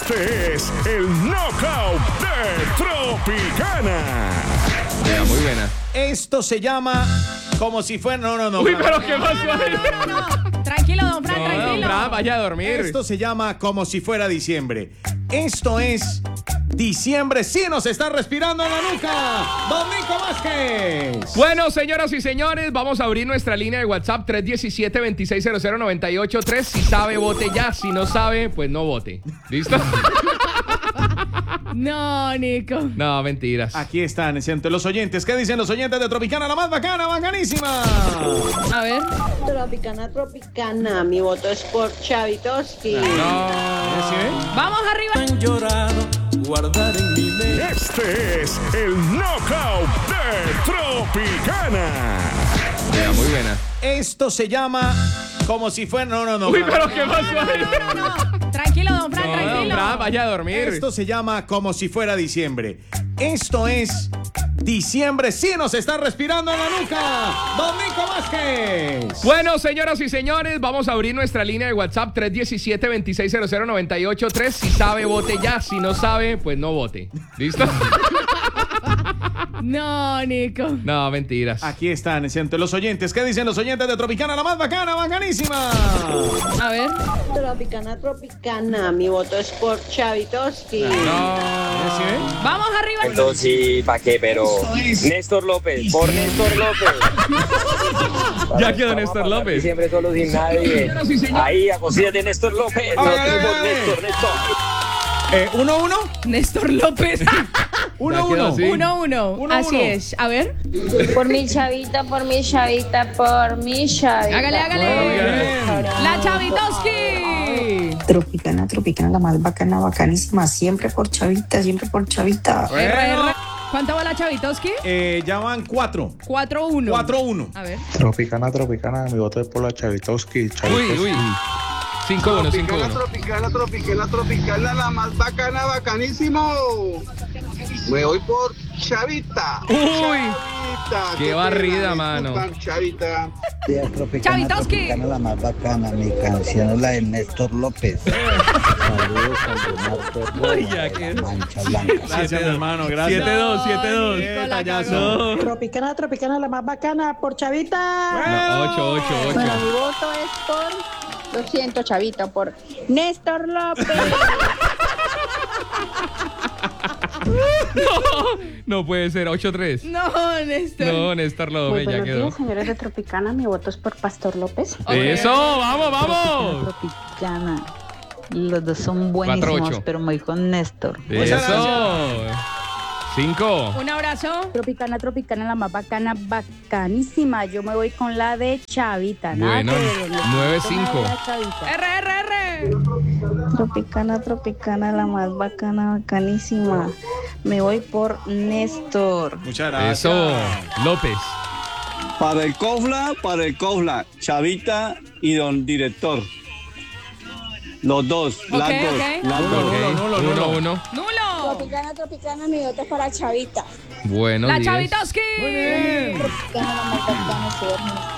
Este es el Knockout de Tropicana. Muy buena. Esto se llama como si fuera... No. Uy, pero qué pasó ahí. No. Tranquilo, don Fran, tranquilo. Don Fran, vaya a dormir. Esto se llama como si fuera diciembre. Esto es diciembre. Sí nos está respirando en la nuca. Don Nico Vázquez. Bueno, señoras y señores, vamos a abrir nuestra línea de WhatsApp 317-2600-983. Si sabe, vote ya. Si no sabe, pues no vote. ¿Listo? No, Nico. No, mentiras. Aquí están, siento los oyentes. ¿Qué dicen los oyentes de Tropicana? La más bacana, bacanísima. A ver. Tropicana, mi voto es por Chavitoski. Vamos arriba. Este es el Knockout de Tropicana. Muy buena. Esto se llama como si fuera... No. Uy, pero qué pasó ahí. No. Tranquilo, don Fran, tranquilo. Don Fran, vaya a dormir. Esto se llama como si fuera diciembre. Esto es diciembre. Sí nos está respirando en la nuca. Don Nico Vázquez. Bueno, señoras y señores, vamos a abrir nuestra línea de WhatsApp 317-2600-983. Si sabe, vote ya. Si no sabe, pues no vote. ¿Listo? No, Nico. No, mentiras. Aquí están, siento los oyentes. ¿Qué dicen los oyentes de Tropicana? La más bacana, bacanísima. A ver. Tropicana, mi voto es por Chavitoski. Vamos arriba. Entonces sí, ¿para qué? Pero Néstor López, por Néstor López. Ya quedó Néstor López. Siempre solo sin nadie. Ahí, a cosillas de Néstor López. Néstor. 1-1. Néstor López. 1-1. 1-1. Así es. A ver. Por mi chavita. Hágale. La Chavitoski. Tropicana, la más bacana, bacanísima. Siempre por Chavita. RR. ¿Cuánto va la Chavitoski? Ya van 4. 4-1. 4-1. A ver. Tropicana, mi voto es por la Chavitoski. Uy. 5-1. Tropicana, la más bacana, bacanísimo. Me voy por Chavita. Uy. Qué barrida, mano. Chavita. Chavitoski. La más bacana, mi canción es la de Néstor López. Saludos al Ay, ya que... Mancha Blanca. Gracias, hermano. Gracias. 7-2. Tallazo. Tropicana, la más bacana por Chavita. 8. Bueno, mi voto es por... Lo siento, Chavita, por Néstor López. No puede ser. 8-3. No, Néstor. No, Néstor López, ya quedó. Señores de Tropicana, mi voto es por Pastor López. Eso, vamos. Tropicana. Los dos son buenísimos, 4-8. pero me voy con Néstor. Eso. 5. Un abrazo. Tropicana, la más bacana, bacanísima. Yo me voy con la de Chavita. Bueno, 9-5. RR. Tropicana, la más bacana, bacanísima. Me voy por Néstor. Muchas gracias. Eso, López. Para el Cofla, Chavita y don director. Los dos, las dos. Nulo. Tropicana, mi voto es para Chavita. Bueno, La 10. Chavitoski. Muy bien. Tropicana, la más bacana, señor.